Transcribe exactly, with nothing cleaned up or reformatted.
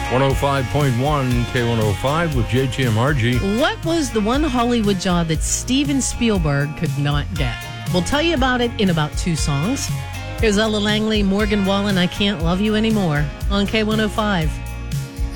one oh five point one K one oh five with J T M R G. What was the one Hollywood job that Steven Spielberg could not get? We'll tell you about it in about two songs. Here's Ella Langley, Morgan Wallen, I Can't Love You Anymore on K one oh five.